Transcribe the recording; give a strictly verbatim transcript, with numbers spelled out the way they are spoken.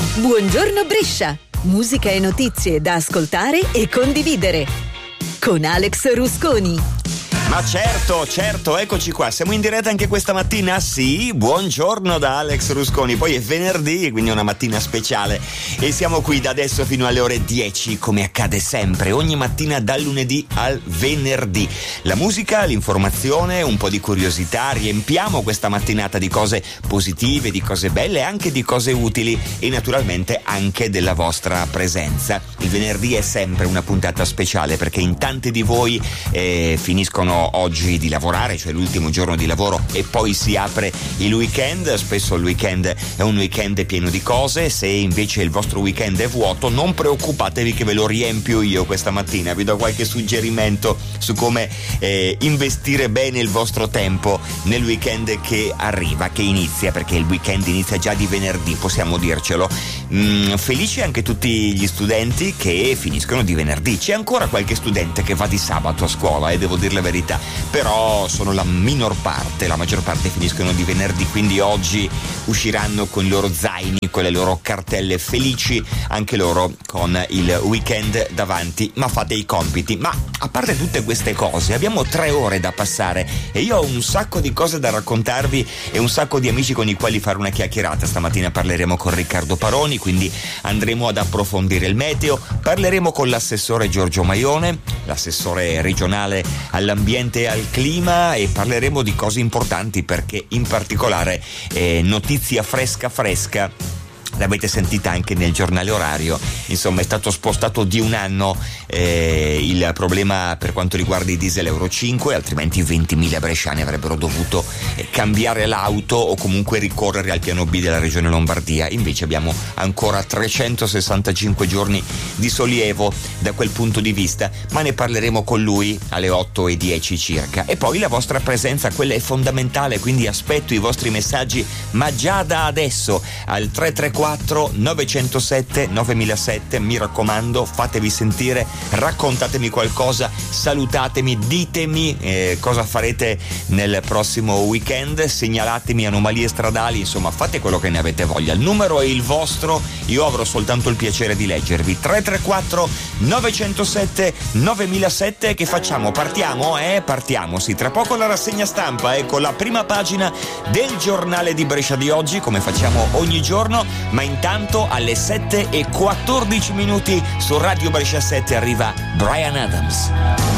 Buongiorno Brescia, musica e notizie da ascoltare e condividere con Alex Rusconi. Ma certo, certo, eccoci qua, siamo in diretta anche questa mattina, sì, buongiorno da Alex Rusconi, poi è venerdì, quindi è una mattina speciale e siamo qui da adesso fino alle ore dieci, come accade sempre, ogni mattina dal lunedì al venerdì. La musica, l'informazione, un po' di curiosità, riempiamo questa mattinata di cose positive, di cose belle, anche di cose utili e naturalmente anche della vostra presenza. Il venerdì è sempre una puntata speciale perché in tanti di voi eh, finiscono oggi di lavorare, cioè l'ultimo giorno di lavoro, e poi si apre il weekend. Spesso il weekend è un weekend pieno di cose. Se invece il vostro weekend è vuoto, non preoccupatevi che ve lo riempio io questa mattina, vi do qualche suggerimento su come eh, investire bene il vostro tempo nel weekend che arriva, che inizia, perché il weekend inizia già di venerdì, possiamo dircelo. Mm, felici anche tutti gli studenti che finiscono di venerdì. C'è ancora qualche studente che va di sabato a scuola, e eh, devo dire la verità, però sono la minor parte, la maggior parte finiscono di venerdì, quindi oggi usciranno con i loro zaini, con le loro cartelle felici, anche loro con il weekend davanti, ma fate i compiti. Ma a parte tutte queste cose, abbiamo tre ore da passare e io ho un sacco di cose da raccontarvi e un sacco di amici con i quali fare una chiacchierata. Stamattina parleremo con Riccardo Paroni, quindi andremo ad approfondire il meteo, parleremo con l'assessore Giorgio Maione, l'assessore regionale all'ambiente e al clima, e parleremo di cose importanti perché in particolare eh, notizia fresca fresca, l'avete sentita anche nel giornale orario, insomma è stato spostato di un anno eh, il problema per quanto riguarda i diesel Euro cinque, altrimenti ventimila bresciani avrebbero dovuto eh, cambiare l'auto o comunque ricorrere al piano B della regione Lombardia. Invece abbiamo ancora trecentosessantacinque giorni di sollievo da quel punto di vista, ma ne parleremo con lui alle otto e dieci circa. E poi la vostra presenza, quella è fondamentale, quindi aspetto i vostri messaggi, ma già da adesso al tre tre quattro nove zero sette nove zero zero sette, mi raccomando, fatevi sentire, raccontatemi qualcosa, salutatemi, ditemi eh, cosa farete nel prossimo weekend, segnalatemi anomalie stradali, insomma fate quello che ne avete voglia. Il numero è il vostro, io avrò soltanto il piacere di leggervi. Tre tre quattro nove zero sette nove zero zero sette. Che facciamo? Partiamo? Eh, partiamo, sì, tra poco la rassegna stampa, ecco la prima pagina del giornale di Brescia di oggi, come facciamo ogni giorno. Ma intanto alle sette e quattordici minuti su Radio Brescia sette arriva Bryan Adams.